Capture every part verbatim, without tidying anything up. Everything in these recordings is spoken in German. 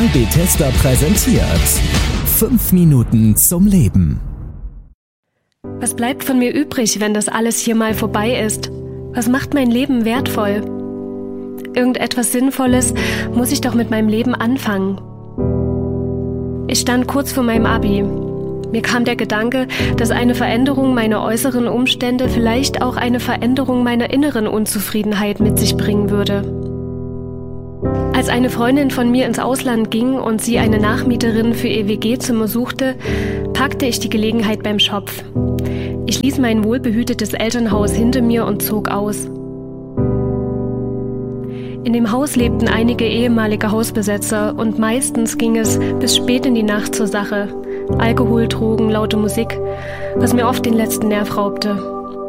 Bethesda präsentiert fünf Minuten zum Leben. Was bleibt von mir übrig, wenn das alles hier mal vorbei ist? Was macht mein Leben wertvoll? Irgendetwas Sinnvolles muss ich doch mit meinem Leben anfangen. Ich stand kurz vor meinem Abi. Mir kam der Gedanke, dass eine Veränderung meiner äußeren Umstände vielleicht auch eine Veränderung meiner inneren Unzufriedenheit mit sich bringen würde. Als eine Freundin von mir ins Ausland ging und sie eine Nachmieterin für ihr W G-Zimmer suchte, packte ich die Gelegenheit beim Schopf. Ich ließ mein wohlbehütetes Elternhaus hinter mir und zog aus. In dem Haus lebten einige ehemalige Hausbesetzer und meistens ging es bis spät in die Nacht zur Sache. Alkohol, Drogen, laute Musik, was mir oft den letzten Nerv raubte.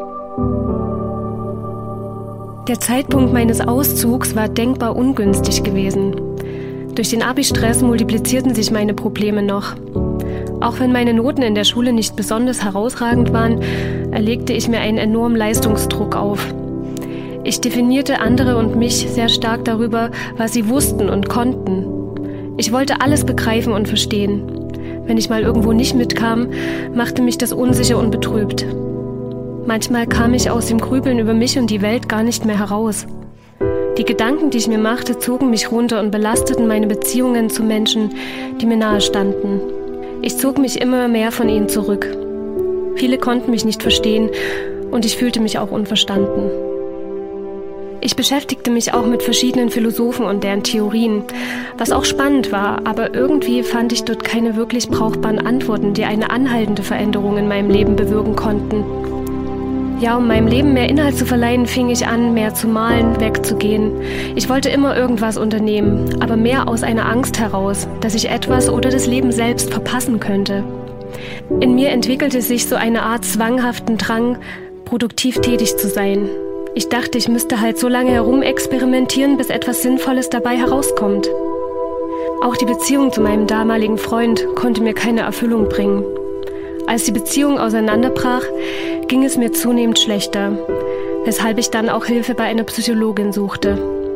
Der Zeitpunkt meines Auszugs war denkbar ungünstig gewesen. Durch den Abi-Stress multiplizierten sich meine Probleme noch. Auch wenn meine Noten in der Schule nicht besonders herausragend waren, erlegte ich mir einen enormen Leistungsdruck auf. Ich definierte andere und mich sehr stark darüber, was sie wussten und konnten. Ich wollte alles begreifen und verstehen. Wenn ich mal irgendwo nicht mitkam, machte mich das unsicher und betrübt. Manchmal kam ich aus dem Grübeln über mich und die Welt gar nicht mehr heraus. Die Gedanken, die ich mir machte, zogen mich runter und belasteten meine Beziehungen zu Menschen, die mir nahe standen. Ich zog mich immer mehr von ihnen zurück. Viele konnten mich nicht verstehen und ich fühlte mich auch unverstanden. Ich beschäftigte mich auch mit verschiedenen Philosophen und deren Theorien, was auch spannend war, aber irgendwie fand ich dort keine wirklich brauchbaren Antworten, die eine anhaltende Veränderung in meinem Leben bewirken konnten. Ja, um meinem Leben mehr Inhalt zu verleihen, fing ich an, mehr zu malen, wegzugehen. Ich wollte immer irgendwas unternehmen, aber mehr aus einer Angst heraus, dass ich etwas oder das Leben selbst verpassen könnte. In mir entwickelte sich so eine Art zwanghaften Drang, produktiv tätig zu sein. Ich dachte, ich müsste halt so lange herumexperimentieren, bis etwas Sinnvolles dabei herauskommt. Auch die Beziehung zu meinem damaligen Freund konnte mir keine Erfüllung bringen. Als die Beziehung auseinanderbrach, ging es mir zunehmend schlechter, weshalb ich dann auch Hilfe bei einer Psychologin suchte.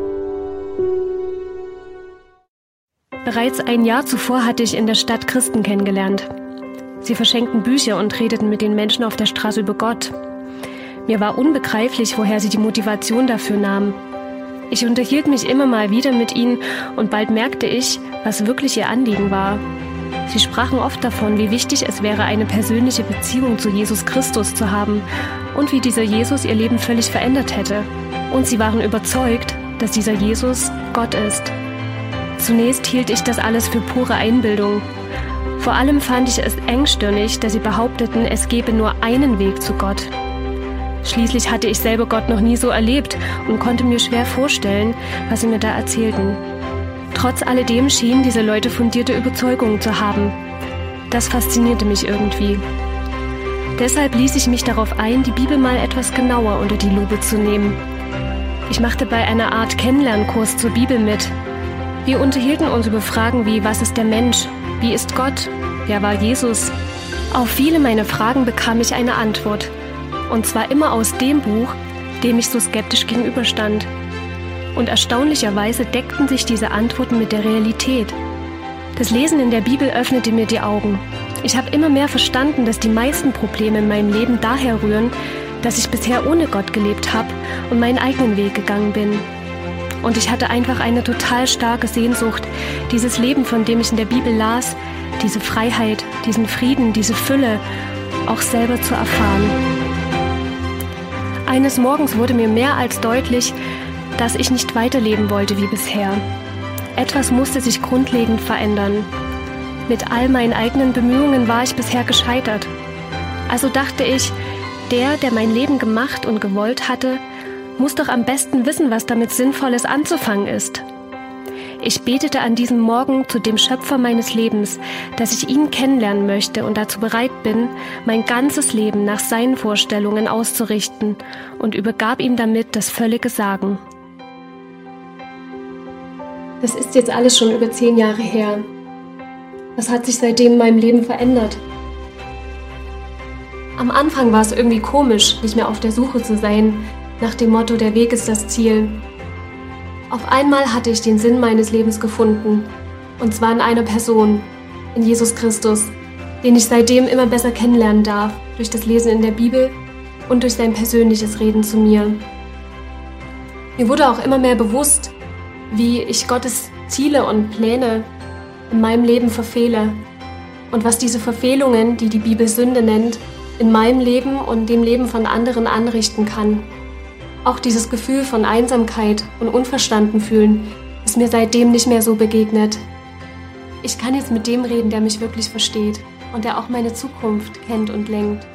Bereits ein Jahr zuvor hatte ich in der Stadt Christen kennengelernt. Sie verschenkten Bücher und redeten mit den Menschen auf der Straße über Gott. Mir war unbegreiflich, woher sie die Motivation dafür nahmen. Ich unterhielt mich immer mal wieder mit ihnen und bald merkte ich, was wirklich ihr Anliegen war. Sie sprachen oft davon, wie wichtig es wäre, eine persönliche Beziehung zu Jesus Christus zu haben und wie dieser Jesus ihr Leben völlig verändert hätte. Und sie waren überzeugt, dass dieser Jesus Gott ist. Zunächst hielt ich das alles für pure Einbildung. Vor allem fand ich es engstirnig, dass sie behaupteten, es gebe nur einen Weg zu Gott. Schließlich hatte ich selber Gott noch nie so erlebt und konnte mir schwer vorstellen, was sie mir da erzählten. Trotz alledem schienen diese Leute fundierte Überzeugungen zu haben. Das faszinierte mich irgendwie. Deshalb ließ ich mich darauf ein, die Bibel mal etwas genauer unter die Lupe zu nehmen. Ich machte bei einer Art Kennenlernkurs zur Bibel mit. Wir unterhielten uns über Fragen wie: Was ist der Mensch? Wie ist Gott? Wer war Jesus? Auf viele meiner Fragen bekam ich eine Antwort. Und zwar immer aus dem Buch, dem ich so skeptisch gegenüberstand. Und erstaunlicherweise deckten sich diese Antworten mit der Realität. Das Lesen in der Bibel öffnete mir die Augen. Ich habe immer mehr verstanden, dass die meisten Probleme in meinem Leben daher rühren, dass ich bisher ohne Gott gelebt habe und meinen eigenen Weg gegangen bin. Und ich hatte einfach eine total starke Sehnsucht, dieses Leben, von dem ich in der Bibel las, diese Freiheit, diesen Frieden, diese Fülle, auch selber zu erfahren. Eines Morgens wurde mir mehr als deutlich, dass ich nicht weiterleben wollte wie bisher. Etwas musste sich grundlegend verändern. Mit all meinen eigenen Bemühungen war ich bisher gescheitert. Also dachte ich, der, der mein Leben gemacht und gewollt hatte, muss doch am besten wissen, was damit Sinnvolles anzufangen ist. Ich betete an diesem Morgen zu dem Schöpfer meines Lebens, dass ich ihn kennenlernen möchte und dazu bereit bin, mein ganzes Leben nach seinen Vorstellungen auszurichten, und übergab ihm damit das völlige Sagen. Das ist jetzt alles schon über zehn Jahre her. Was hat sich seitdem in meinem Leben verändert? Am Anfang war es irgendwie komisch, nicht mehr auf der Suche zu sein, nach dem Motto, der Weg ist das Ziel. Auf einmal hatte ich den Sinn meines Lebens gefunden. Und zwar in einer Person, in Jesus Christus, den ich seitdem immer besser kennenlernen darf, durch das Lesen in der Bibel und durch sein persönliches Reden zu mir. Mir wurde auch immer mehr bewusst, wie ich Gottes Ziele und Pläne in meinem Leben verfehle und was diese Verfehlungen, die die Bibel Sünde nennt, in meinem Leben und dem Leben von anderen anrichten kann. Auch dieses Gefühl von Einsamkeit und unverstanden fühlen ist mir seitdem nicht mehr so begegnet. Ich kann jetzt mit dem reden, der mich wirklich versteht und der auch meine Zukunft kennt und lenkt.